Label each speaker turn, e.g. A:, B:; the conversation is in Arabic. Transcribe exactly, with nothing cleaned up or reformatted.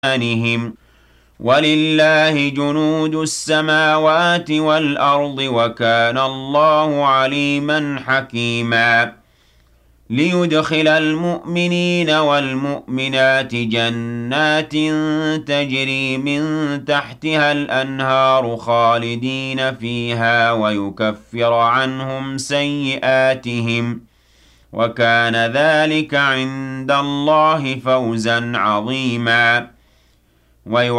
A: بِإِيمَانِهِمْ ۚ وَلِلَّهِ جُنُودُ السَّمَاوَاتِ وَالْأَرْضِ ۚ وَكَانَ اللَّهُ عَلِيمًا حَكِيمًا لِيُدْخِلَ الْمُؤْمِنِينَ وَالْمُؤْمِنَاتِ جَنَّاتٍ تَجْرِي مِن تَحْتِهَا الْأَنْهَارُ خَالِدِينَ فِيهَا وَيُكَفِّرَ عَنْهُمْ سَيِّئَاتِهِمْ ۚ وَكَانَ ذَٰلِكَ عِندَ اللَّهِ فَوْزًا عَظِيمًا